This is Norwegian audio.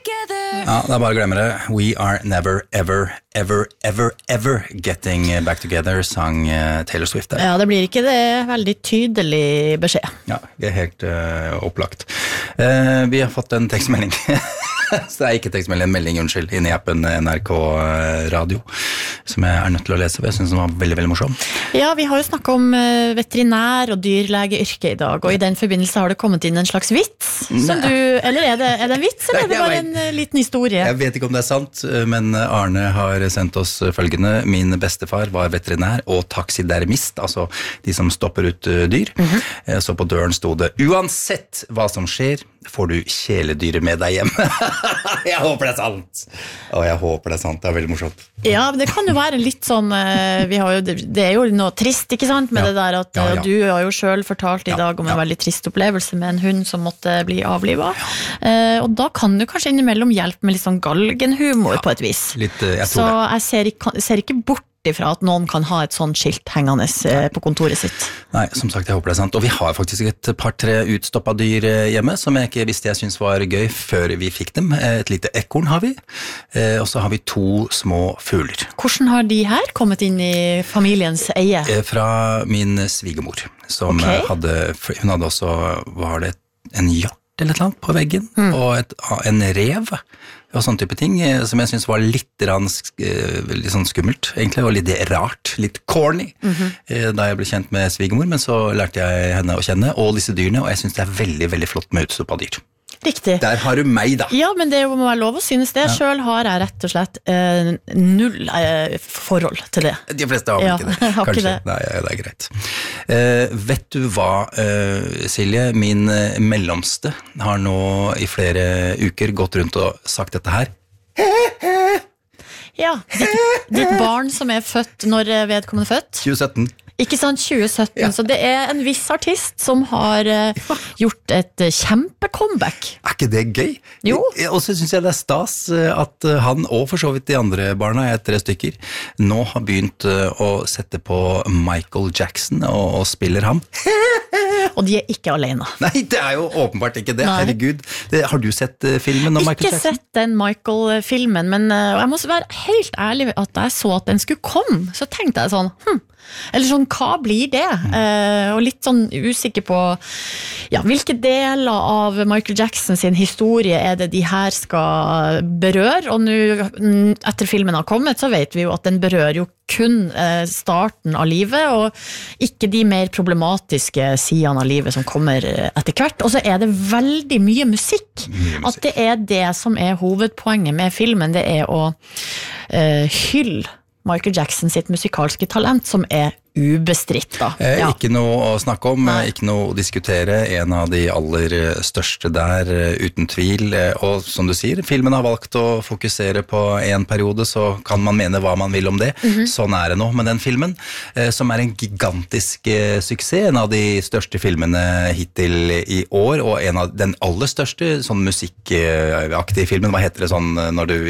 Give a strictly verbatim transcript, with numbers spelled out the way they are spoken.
Ja, det er bare å glemme det. We are never, ever, ever, ever, ever getting back together, sang Taylor Swift der. Ja, det blir ikke det veldig tydelig beskjed. Ja, det er helt uh, opplagt. Uh, vi har fått en tekstmelding. Så det er ikke tekstmelding, en melding, unnskyld, inne i appen N R K Radio, som jeg er nødt til å lese, for jeg synes den var veldig, veldig morsom. Ja, vi har jo snakket om veterinær og dyrlegeyrke i dag, og i den forbindelse har det kommet inn en slags vits, som du, eller er det, er det en vits, eller er det bare en liten historie? Jeg vet ikke om det er sant, men Arne har sendt oss følgende. Min bestefar var veterinær og taxidermist, altså de som stopper ut dyr. Mm-hmm. Så på døren stod det, uansett hva som skjer, får du kjæledyret med deg hjem. Jeg håper det er sant. Å, jeg håper det er sant, det er veldig morsomt. Ja, men det kan jo være litt sånn, vi har jo, det er jo noe trist, ikke sant, med ja. Det der at ja, ja. Du har jo selv fortalt i dag om en ja. Veldig trist opplevelse med en hund som måtte bli avlivet. Ja. Og da kan du kanskje innimellom hjelpe med litt sånn galgenhumor ja. På et vis. Litt, jeg tror Så det. jeg ser ikke, ser ikke bort ifra at noen kan ha et sånt skilt hengende på kontoret sitt. Nei, som sagt, jeg håper det er sant. Og vi har faktisk et par-tre utstoppet dyr hjemme, som jeg ikke visste jeg synes var gøy før vi fikk dem. Et lite ekorn har vi, og så har vi to små fugler. Hvordan har de her kommet inn i familiens eie? Fra min svigermor, som okay. hadde, hun hadde også, var det en hjort eller et eller annet på veggen, mm. og et, en rev, og sånne type ting, som jeg synes var litt, litt sånn skummelt, egentlig, og litt rart, litt corny, mm-hmm. da jeg ble kjent med svigermor, men så lærte jeg henne å kjenne, og disse dyrene, og jeg synes det er veldig, veldig flott med utstopp av dyr. Riktig. Der har du meg da. Ja, men det må være lov å synes det. Ja. Selv har jeg rett og slett eh, null eh, forhold til det. De fleste har ja, ikke det. Har Kanskje. Ikke det. Nei, det er greit. Eh, vet du hva, eh, Silje, min eh, mellomste har nå i flere uker gått rundt og sagt dette her. Ja, ditt, ditt barn som er født, når vedkommende er født? tjue sytten. Ikke sant, tjue sytten, ja. Så det er en viss artist som har uh, ja. gjort et uh, kjempecomeback. Er ikke det gøy? Jo. Og så synes jeg det er stas at han, og for så vidt de andre barna, jeg er tre stykker, nå har begynt uh, å sette på Michael Jackson og, og spiller ham. Og de er ikke alene. Nei, det er jo åpenbart ikke det, Nei. Herregud. Det, har du sett uh, filmen om Michael Jackson? Ikke sett den Michael-filmen, men uh, jeg må være helt ærlig at jeg så at den skulle komme, så tenkte jeg sånn, hm, eller sånn, hva blir det? Mm. Uh, og litt sånn usikker på ja, hvilke deler av Michael Jackson sin historie er det de her skal berøre, og nå, etter filmen har kommet, så vet vi jo at den berører jo kun uh, starten av livet, og ikke de mer problematiske sidene av livet som kommer etter hvert, og så er det veldig mye musikk. Mye musikk. At det er det som er hovedpoenget med filmen, det er å uh, hylle Michael Jackson sitt musikalske talent, som er ubestridt da. Eh, ja. Ikke noe å snakke om, Nei. Ikke noe å diskutere, en av de aller største der, uten tvil, og som du sier, filmen har valgt å fokusere på en periode, så kan man mene hva man vil om det, mm-hmm. Sånn er det nå med den filmen, eh, som er en gigantisk eh, suksess, en av de største filmene hittil i år, og en av den aller største sånn musikkaktige filmen, hva heter det sånn når du